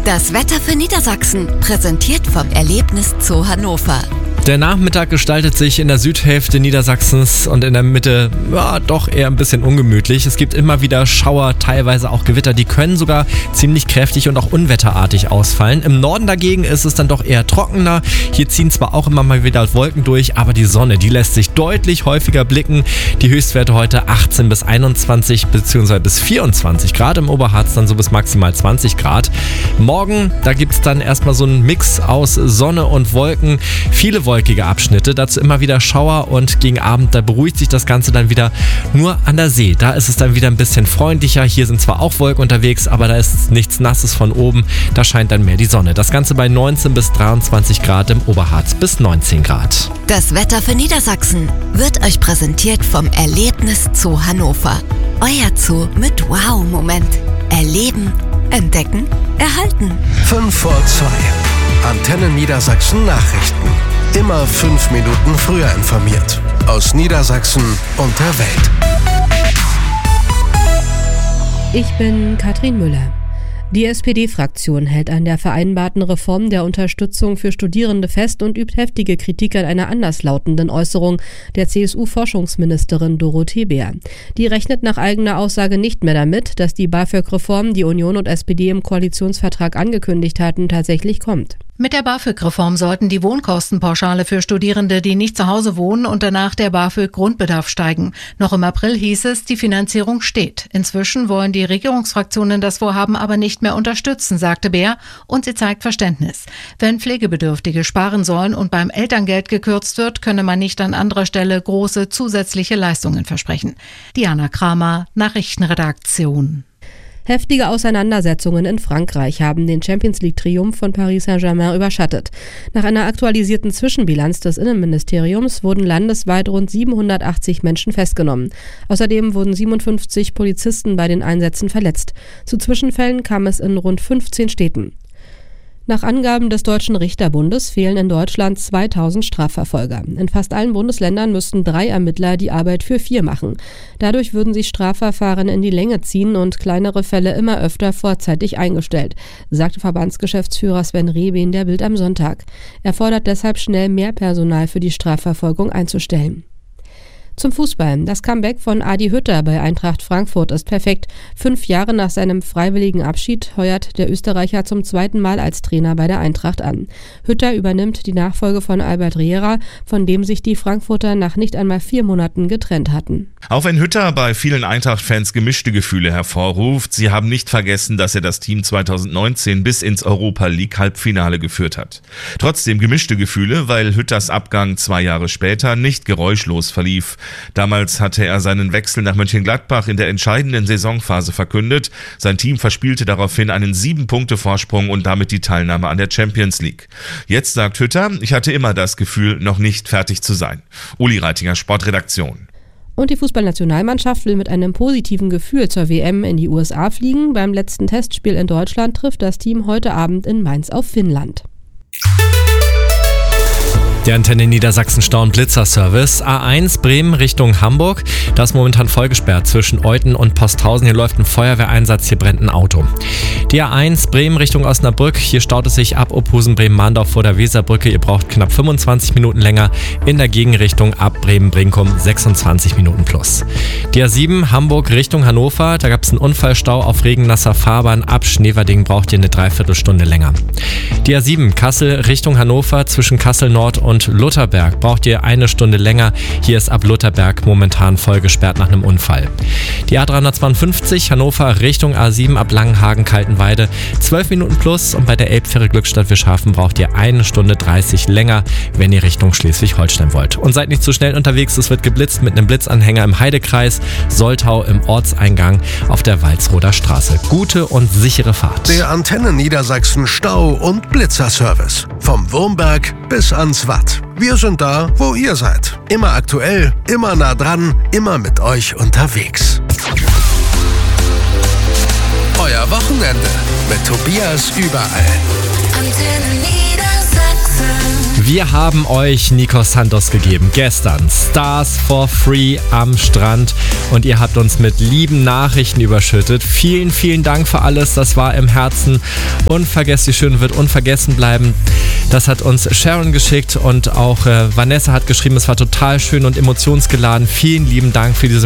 Das Wetter für Niedersachsen, präsentiert vom Erlebnis Zoo Hannover. Der Nachmittag gestaltet sich in der Südhälfte Niedersachsens und in der Mitte doch eher ein bisschen ungemütlich. Es gibt immer wieder Schauer, teilweise auch Gewitter, die können sogar ziemlich kräftig und auch unwetterartig ausfallen. Im Norden dagegen ist es dann doch eher trockener. Hier ziehen zwar auch immer mal wieder Wolken durch, aber die Sonne, die lässt sich deutlich häufiger blicken. Die Höchstwerte heute 18 bis 21 bzw. bis 24 Grad, im Oberharz dann so bis maximal 20 Grad. Morgen, da gibt es dann erstmal so einen Mix aus Sonne und Wolken. Viele wolkige Abschnitte, dazu immer wieder Schauer und gegen Abend, da beruhigt sich das Ganze dann wieder nur an der See. Da ist es dann wieder ein bisschen freundlicher. Hier sind zwar auch Wolken unterwegs, aber da ist nichts Nasses von oben. Da scheint dann mehr die Sonne. Das Ganze bei 19 bis 23 Grad, im Oberharz bis 19 Grad. Das Wetter für Niedersachsen wird euch präsentiert vom Erlebnis Zoo Hannover. Euer Zoo mit Wow-Moment. Erleben, entdecken, erhalten. 5 vor 2. Antenne Niedersachsen Nachrichten. Immer 5 Minuten früher informiert. Aus Niedersachsen und der Welt. Ich bin Katrin Müller. Die SPD-Fraktion hält an der vereinbarten Reform der Unterstützung für Studierende fest und übt heftige Kritik an einer anderslautenden Äußerung der CSU-Forschungsministerin Dorothee Bär. Die rechnet nach eigener Aussage nicht mehr damit, dass die BAföG-Reform, die Union und SPD im Koalitionsvertrag angekündigt hatten, tatsächlich kommt. Mit der BAföG-Reform sollten die Wohnkostenpauschale für Studierende, die nicht zu Hause wohnen und danach der BAföG-Grundbedarf steigen. Noch im April hieß es, die Finanzierung steht. Inzwischen wollen die Regierungsfraktionen das Vorhaben aber nicht mehr unterstützen, sagte Bär, und sie zeigt Verständnis. Wenn Pflegebedürftige sparen sollen und beim Elterngeld gekürzt wird, könne man nicht an anderer Stelle große zusätzliche Leistungen versprechen. Diana Kramer, Nachrichtenredaktion. Heftige Auseinandersetzungen in Frankreich haben den Champions-League-Triumph von Paris Saint-Germain überschattet. Nach einer aktualisierten Zwischenbilanz des Innenministeriums wurden landesweit rund 780 Menschen festgenommen. Außerdem wurden 57 Polizisten bei den Einsätzen verletzt. Zu Zwischenfällen kam es in rund 15 Städten. Nach Angaben des Deutschen Richterbundes fehlen in Deutschland 2000 Strafverfolger. In fast allen Bundesländern müssten 3 Ermittler die Arbeit für 4 machen. Dadurch würden sich Strafverfahren in die Länge ziehen und kleinere Fälle immer öfter vorzeitig eingestellt, sagte Verbandsgeschäftsführer Sven Rehbein der Bild am Sonntag. Er fordert deshalb schnell mehr Personal für die Strafverfolgung einzustellen. Zum Fußball. Das Comeback von Adi Hütter bei Eintracht Frankfurt ist perfekt. 5 Jahre nach seinem freiwilligen Abschied heuert der Österreicher zum 2. Mal als Trainer bei der Eintracht an. Hütter übernimmt die Nachfolge von Albert Riera, von dem sich die Frankfurter nach nicht einmal 4 Monaten getrennt hatten. Auch wenn Hütter bei vielen Eintracht-Fans gemischte Gefühle hervorruft, sie haben nicht vergessen, dass er das Team 2019 bis ins Europa-League-Halbfinale geführt hat. Trotzdem gemischte Gefühle, weil Hütters Abgang 2 Jahre später nicht geräuschlos verlief. Damals hatte er seinen Wechsel nach Mönchengladbach in der entscheidenden Saisonphase verkündet. Sein Team verspielte daraufhin einen 7-Punkte-Vorsprung und damit die Teilnahme an der Champions League. Jetzt sagt Hütter, ich hatte immer das Gefühl, noch nicht fertig zu sein. Uli Reitinger, Sportredaktion. Und die Fußballnationalmannschaft will mit einem positiven Gefühl zur WM in die USA fliegen. Beim letzten Testspiel in Deutschland trifft das Team heute Abend in Mainz auf Finnland. Der Antenne Niedersachsen Stau- und Blitzer-Service. A1 Bremen Richtung Hamburg. Das ist momentan vollgesperrt zwischen Euthen und Posthausen. Hier läuft ein Feuerwehreinsatz, hier brennt ein Auto. Die A1 Bremen Richtung Osnabrück. Hier staut es sich ab Opusen Bremen-Mahndorf vor der Weserbrücke. Ihr braucht knapp 25 Minuten länger. In der Gegenrichtung ab Bremen-Brinkum 26 Minuten plus. Die A7 Hamburg Richtung Hannover. Da gab es einen Unfallstau auf regennasser Fahrbahn. Ab Schneverding braucht ihr eine Dreiviertelstunde länger. Die A7 Kassel Richtung Hannover zwischen Kassel Nord und Lutherberg braucht ihr 1 Stunde länger. Hier ist ab Lutherberg momentan voll gesperrt nach einem Unfall. Die A352 Hannover Richtung A7 ab Langenhagen-Kaltenweide 12 Minuten plus und bei der Elbfähre Glückstadt-Wischhafen braucht ihr 1 Stunde 30 länger, wenn ihr Richtung Schleswig-Holstein wollt. Und seid nicht zu schnell unterwegs, es wird geblitzt mit einem Blitzanhänger im Heidekreis, Soltau im Ortseingang auf der Walsroder Straße. Gute und sichere Fahrt. Der Antenne Niedersachsen Stau- und Blitzer-Service. Vom Wurmberg bis ans Watt. Wir sind da, wo ihr seid. Immer aktuell, immer nah dran, immer mit euch unterwegs. Euer Wochenende mit Tobias überall. Antenne Niedersachsen. Wir haben euch Nikos Santos gegeben. Gestern Stars for Free am Strand und ihr habt uns mit lieben Nachrichten überschüttet. Vielen, vielen Dank für alles. Das war im Herzen. Unvergesst, die Schöne wird unvergessen bleiben. Das hat uns Sharon geschickt und auch Vanessa hat geschrieben, es war total schön und emotionsgeladen. Vielen lieben Dank für diese